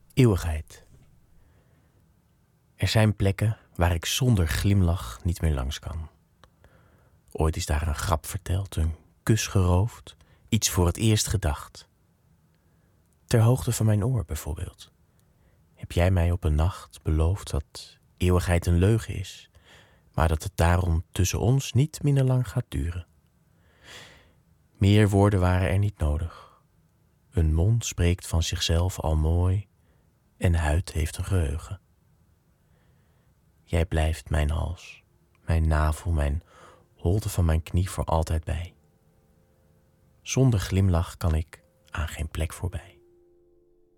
Eeuwigheid. Er zijn plekken waar ik zonder glimlach niet meer langs kan. Ooit is daar een grap verteld, een kus geroofd, iets voor het eerst gedacht. Ter hoogte van mijn oor bijvoorbeeld. Heb jij mij op een nacht beloofd dat eeuwigheid een leugen is, maar dat het daarom tussen ons niet minder lang gaat duren. Meer woorden waren er niet nodig. Een mond spreekt van zichzelf al mooi en huid heeft een geheugen. Jij blijft mijn hals, mijn navel, mijn holte van mijn knie voor altijd bij. Zonder glimlach kan ik aan geen plek voorbij.